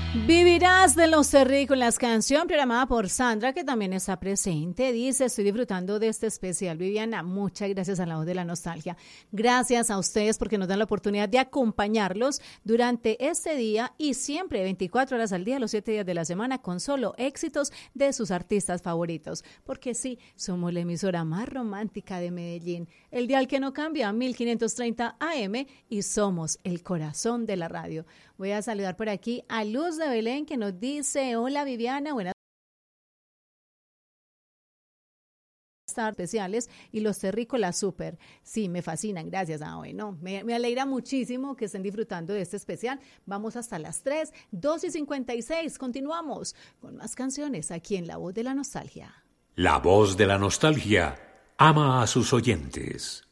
Vivirás de los terrícolas, canción programada por Sandra, que también está presente. Dice, estoy disfrutando de este especial. Viviana, muchas gracias a La Voz de la Nostalgia. Gracias a ustedes porque nos dan la oportunidad de acompañarlos durante este día y siempre 24 horas al día, los 7 días de la semana, con solo éxitos de sus artistas favoritos. Porque sí, somos la emisora más romántica de Medellín. El dial que no cambia, 1530 AM, y somos el corazón de la radio. Voy a saludar por aquí a Luz de Belén, que nos dice, hola Viviana, buenas tardes especiales y los terrícolas súper. Sí, me fascinan, gracias. Bueno, me alegra muchísimo que estén disfrutando de este especial. Vamos hasta las 3, 2:56. Continuamos con más canciones aquí en La Voz de la Nostalgia. La Voz de la Nostalgia ama a sus oyentes.